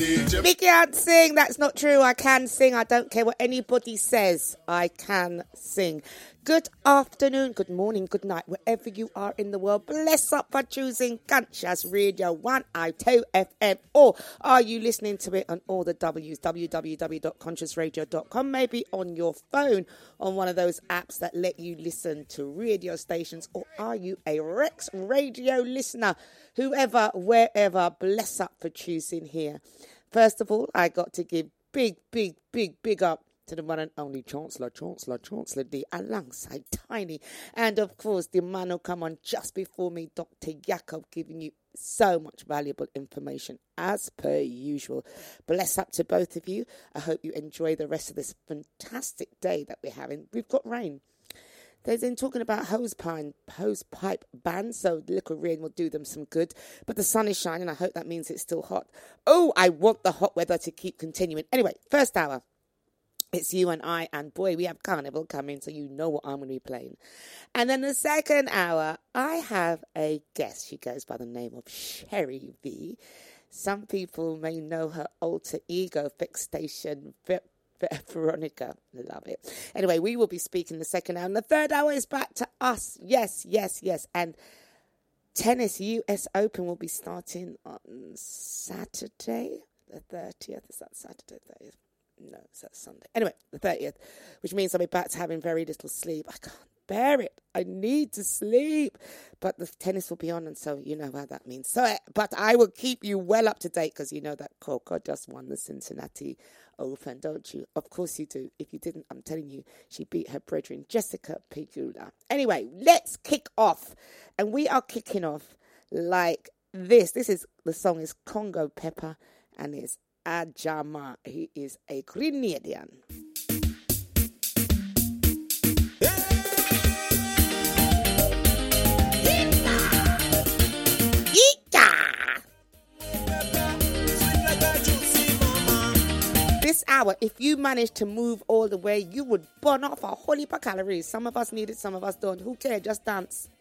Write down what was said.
Me can't sing. That's not true. I can sing. I don't care what anybody says. I can sing. Good afternoon, good morning, good night, wherever you are in the world. Bless up for choosing Conscious Radio 102 FM. Or are you listening to it on all the W's, www.consciousradio.com, maybe on your phone, on one of those apps that let you listen to radio stations? Or are you a Rex Radio listener? Whoever, wherever, bless up for choosing here. First of all, I got to give big up to the one and only Chancellor D, alongside Tiny. And of course, the man who come on just before me, Dr. Jakob, giving you so much valuable information as per usual. Bless up to both of you. I hope you enjoy the rest of this fantastic day that we're having. We've got rain. They've been talking about hose pipe ban, so the little rain will do them some good. But the sun is shining. I hope that means it's still hot. Oh, I want the hot weather to keep continuing. Anyway, first hour. It's you and I, and boy, we have Carnival coming, so you know what I'm going to be playing. And then the second hour, I have a guest. She goes by the name of Sherry V. Some people may know her alter ego, Fix Station Veronica. Love it. Anyway, we will be speaking the second hour. And the third hour is back to us. Yes. And tennis US Open will be starting on Saturday, the 30th. Is that Saturday, 30th? No, it's that Sunday. Anyway, the 30th, which means I'll be back to having very little sleep. I can't bear it. I need to sleep. But the tennis will be on, and so you know how that means. But I will keep you well up to date, because you know that Coco just won the Cincinnati Open, don't you? Of course you do. If you didn't, I'm telling you, she beat her brethren, Jessica Pegula. Anyway, let's kick off. And we are kicking off like this. The song is Congo Pepper, and it's Ajama. He is a Grenadian. This hour, if you manage to move all the way, you would burn off a whole heap of calories. Some of us need it, some of us don't. Who cares? Just dance.